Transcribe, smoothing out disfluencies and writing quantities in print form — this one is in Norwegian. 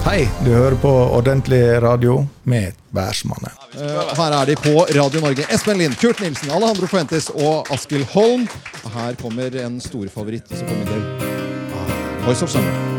Hei, du hører på Ordentlig Radio med Værsmanne. Her de på Radio Norge. Espen Lind, Kurt Nilsen, Alejandro Fuentes og Askild Holm. Her kommer en stor favoritt som kommer til Voice of Summer.